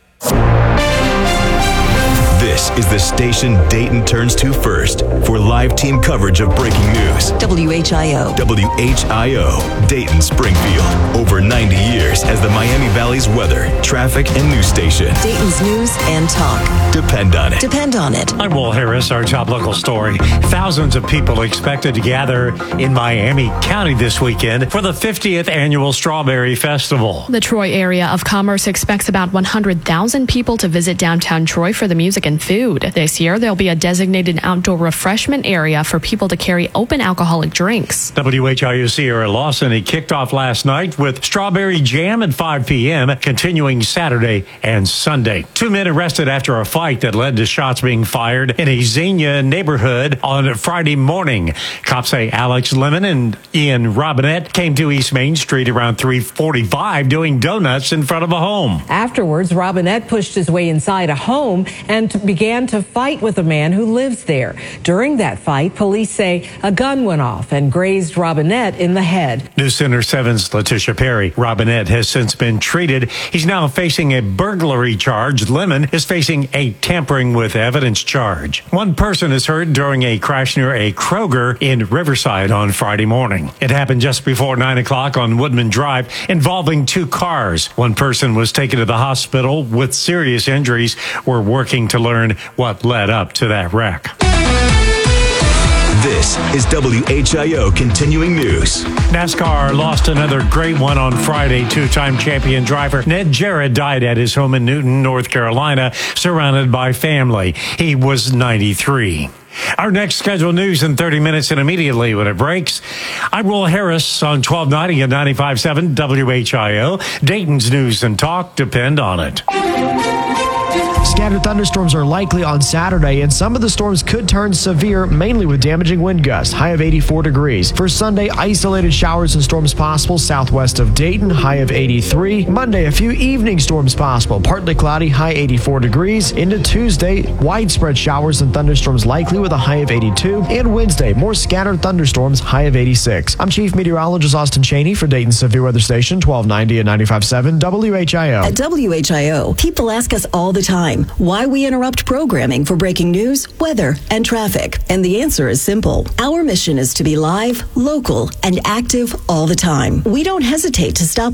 This is the station Dayton turns to first for live team coverage of breaking news. WHIO. WHIO, Dayton, Springfield. Over 90 years as the Miami Valley's weather, traffic, and news station. Dayton's News and Talk. Depend on it. Depend on it. I'm Will Harris, our top local story. Thousands of people expected to gather in Miami County this weekend for the 50th annual Strawberry Festival. The Troy area of commerce expects about 100,000 people to visit downtown Troy for the music and food. This year, there'll be a designated outdoor refreshment area for people to carry open alcoholic drinks. WHIO Sierra Lawson, it kicked off last night with Strawberry Jam at 5 p.m., continuing Saturday and Sunday. 2 men arrested after a fight that led to shots being fired in a Xenia neighborhood on Friday morning. Cops say Alex Lemon and Ian Robinette came to East Main Street around 3:45 doing donuts in front of a home. Afterwards, Robinette pushed his way inside a home and began to fight with a man who lives there. During that fight, police say a gun went off and grazed Robinette in the head. News Center 7's Letitia Perry. Robinette has since been treated. He's now facing a burglary charge. Lemon is facing a tampering with evidence charge. One person is hurt during a crash near a Kroger in Riverside on Friday morning. It happened just before 9 o'clock on Woodman Drive, involving 2 cars. One person was taken to the hospital with serious injuries. We're working to learn what led up to that wreck. This is WHIO Continuing News. NASCAR lost another great one on Friday. Two-time champion driver Ned Jarrett died at his home in Newton, North Carolina, surrounded by family. He was 93. Our next scheduled news in 30 minutes and immediately when it breaks. I'm Will Harris on 1290 and 95.7 WHIO. Dayton's news and talk depend on it. Scattered thunderstorms are likely on Saturday, and some of the storms could turn severe, mainly with damaging wind gusts, high of 84 degrees. For Sunday, isolated showers and storms possible southwest of Dayton, high of 83. Monday, a few evening storms possible, partly cloudy, high 84 degrees. Into Tuesday, widespread showers and thunderstorms likely with a high of 82. And Wednesday, more scattered thunderstorms, high of 86. I'm Chief Meteorologist Austin Cheney for Dayton Severe Weather Station, 1290 and 95.7 WHIO. At WHIO, people ask us all the time why we interrupt programming for breaking news, weather, and traffic. And the answer is simple. Our mission is to be live, local, and active all the time. We don't hesitate to stop